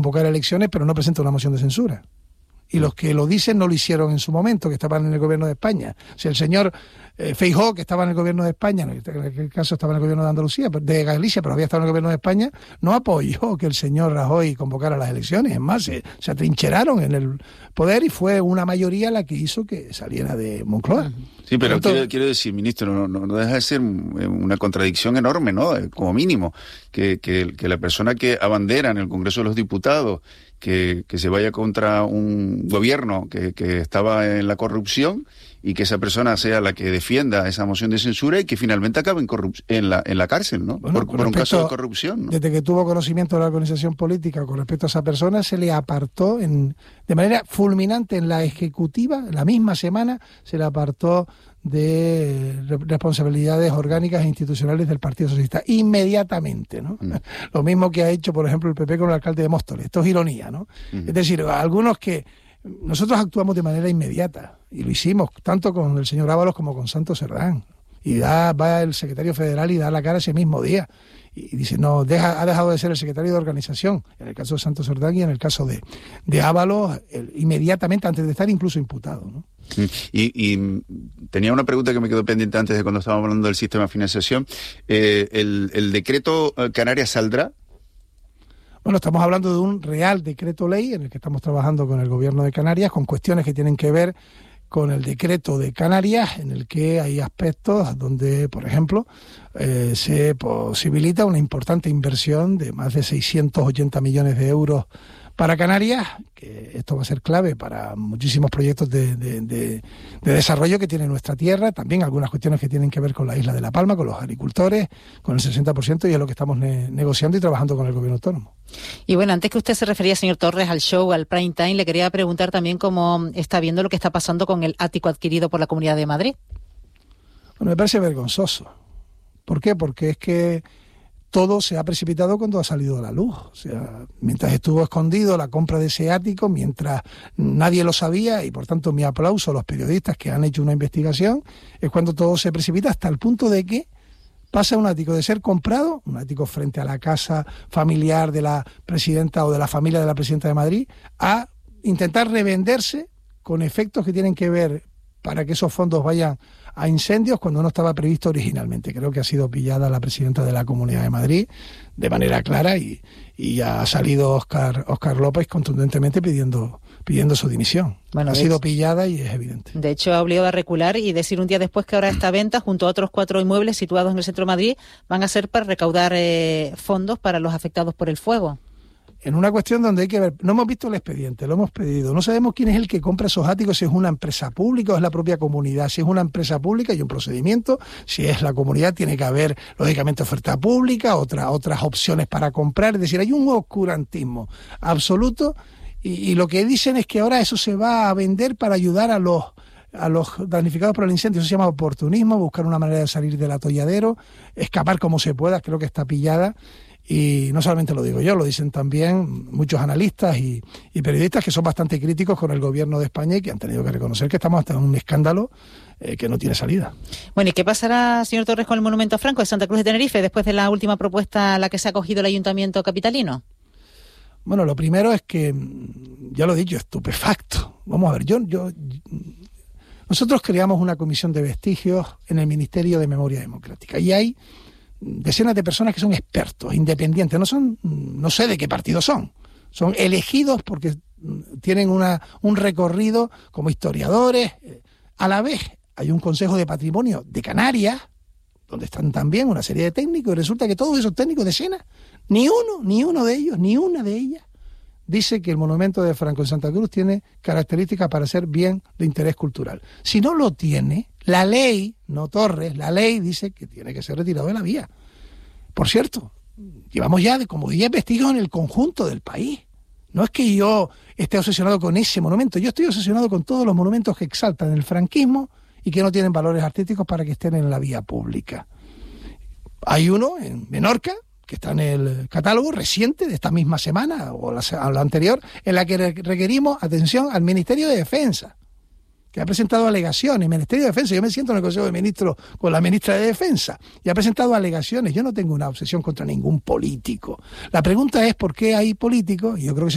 convocar elecciones, pero no presenta una moción de censura. Y los que lo dicen no lo hicieron en su momento, que estaban en el gobierno de España. O sea, el señor Feijóo, que estaba en el gobierno de España, en aquel caso estaba en el gobierno de Andalucía, de Galicia, pero había estado en el gobierno de España, no apoyó que el señor Rajoy convocara las elecciones. Es más, se atrincheraron en el poder y fue una mayoría la que hizo que saliera de Moncloa. Sí, pero quiero decir, ministro, no deja de ser una contradicción enorme, ¿no? Como mínimo, que la persona que abandera en el Congreso de los Diputados que se vaya contra un gobierno que estaba en la corrupción y que esa persona sea la que defienda esa moción de censura y que finalmente acabe en la cárcel, ¿no? Bueno, por un caso de corrupción, ¿no? Desde que tuvo conocimiento de la organización política con respecto a esa persona, se le apartó de manera fulminante en la ejecutiva, la misma semana, se le apartó de responsabilidades orgánicas e institucionales del Partido Socialista, inmediatamente, ¿no? Lo mismo que ha hecho, por ejemplo, el PP con el alcalde de Móstoles. Esto es ironía, ¿no? Es decir, algunos que nosotros actuamos de manera inmediata, y lo hicimos tanto con el señor Ábalos como con Santos Cerdán, y va el secretario federal y da la cara ese mismo día, y dice, no, ha dejado de ser el secretario de organización, en el caso de Santos Cerdán y en el caso de Ábalos, inmediatamente, antes de estar incluso imputado, ¿no? Y tenía una pregunta que me quedó pendiente antes de cuando estábamos hablando del sistema de financiación. ¿El decreto Canarias saldrá? Bueno, estamos hablando de un real decreto ley en el que estamos trabajando con el gobierno de Canarias, con cuestiones que tienen que ver con el decreto de Canarias, en el que hay aspectos donde, por ejemplo, se posibilita una importante inversión de más de 680 millones de euros para Canarias, que esto va a ser clave para muchísimos proyectos de desarrollo que tiene nuestra tierra, también algunas cuestiones que tienen que ver con la isla de La Palma, con los agricultores, con el 60%, y es lo que estamos negociando y trabajando con el gobierno autónomo. Y bueno, antes que usted se refería, señor Torres, al show, al prime time, le quería preguntar también cómo está viendo lo que está pasando con el ático adquirido por la Comunidad de Madrid. Bueno, me parece vergonzoso. ¿Por qué? Porque es que todo se ha precipitado cuando ha salido a la luz. O sea, mientras estuvo escondido la compra de ese ático, mientras nadie lo sabía, y por tanto mi aplauso a los periodistas que han hecho una investigación, es cuando todo se precipita hasta el punto de que pasa un ático de ser comprado, un ático frente a la casa familiar de la presidenta o de la familia de la presidenta de Madrid, a intentar revenderse con efectos que tienen que ver para que esos fondos vayan a incendios cuando no estaba previsto originalmente. Creo que ha sido pillada la presidenta de la Comunidad de Madrid de manera clara y ha salido Óscar López contundentemente pidiendo su dimisión. Bueno, ha sido pillada y es evidente. De hecho, ha obligado a recular y decir un día después que ahora esta venta, junto a otros 4 inmuebles situados en el centro de Madrid, van a ser para recaudar fondos para los afectados por el fuego. En una cuestión donde hay que ver, no hemos visto el expediente, lo hemos pedido, no sabemos quién es el que compra esos áticos, si es una empresa pública o es la propia comunidad. Si es una empresa pública hay un procedimiento, si es la comunidad tiene que haber, lógicamente, oferta pública, otras opciones para comprar, es decir, hay un oscurantismo absoluto y lo que dicen es que ahora eso se va a vender para ayudar a los damnificados por el incendio. Eso se llama oportunismo, buscar una manera de salir del atolladero, escapar como se pueda. Creo que está pillada. Y no solamente lo digo yo, lo dicen también muchos analistas y periodistas que son bastante críticos con el gobierno de España y que han tenido que reconocer que estamos ante un escándalo que no tiene salida. Bueno, ¿y qué pasará, señor Torres, con el monumento a Franco de Santa Cruz de Tenerife después de la última propuesta a la que se ha acogido el Ayuntamiento capitalino? Bueno, lo primero es que, ya lo he dicho, estupefacto. Vamos a ver, nosotros creamos una comisión de vestigios en el Ministerio de Memoria Democrática y hay decenas de personas que son expertos, independientes, no sé de qué partido son elegidos porque tienen un recorrido como historiadores. A la vez hay un Consejo de Patrimonio de Canarias, donde están también una serie de técnicos, y resulta que todos esos técnicos, decenas, ni uno de ellos, ni una de ellas, dice que el monumento de Franco en Santa Cruz tiene características para ser bien de interés cultural. Si no lo tiene, la ley, no Torres, la ley dice que tiene que ser retirado de la vía. Por cierto, llevamos ya como 10 vestigios en el conjunto del país. No es que yo esté obsesionado con ese monumento, yo estoy obsesionado con todos los monumentos que exaltan el franquismo y que no tienen valores artísticos para que estén en la vía pública. Hay uno en Menorca, que está en el catálogo reciente de esta misma semana o la anterior, en la que requerimos atención al Ministerio de Defensa, que ha presentado alegaciones. El Ministerio de Defensa, yo me siento en el Consejo de Ministros con la ministra de Defensa, y ha presentado alegaciones. Yo no tengo una obsesión contra ningún político. La pregunta es por qué hay políticos, y yo creo que